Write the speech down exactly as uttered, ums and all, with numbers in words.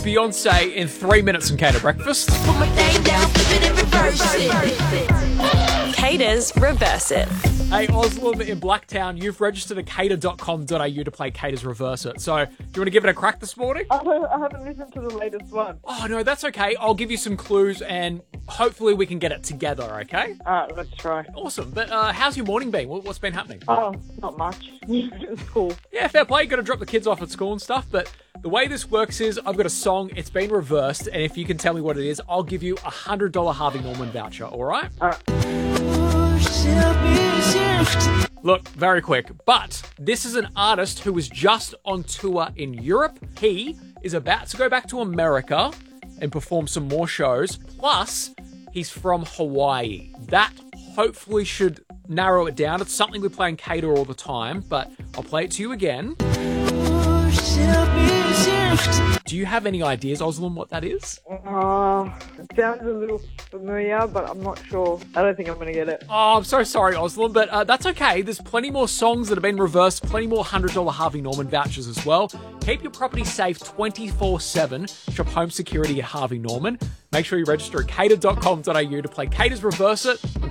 Beyonce in three minutes on Cater Breakfast. Put my thing down, flip it and reverse it. Cater's Reverse It. Hey, Oslam in Blacktown, you've registered at cater dot com dot a u to play Cater's Reverse It. So, do you want to give it a crack this morning? I haven't, I haven't listened to the latest one. Oh, no, that's okay. I'll give you some clues and hopefully we can get it together, okay? Alright, let's try. Awesome. But uh, how's your morning been? What- What's been happening? Oh, not much. It's cool. Yeah, fair play. Got to drop the kids off at school and stuff. But the way this works is I've got a song. It's been reversed. And if you can tell me what it is, I'll give you a one hundred dollars Harvey Norman voucher, all right? Alright. Look, very quick, but this is an artist who was just on tour in Europe. He is about to go back to America and perform some more shows. Plus, he's from Hawaii. That hopefully should narrow it down. It's something we play in Cater all the time, but I'll play it to you again. Do you have any ideas, Oslam, what that is? Uh, it sounds a little familiar, but I'm not sure. I don't think I'm going to get it. Oh, I'm so sorry, Oslam, but uh, that's okay. There's plenty more songs that have been reversed, plenty more one hundred dollars Harvey Norman vouchers as well. Keep your property safe twenty-four seven. Shop home security at Harvey Norman. Make sure you register at cater dot com dot a u to play Cater's Reverse It on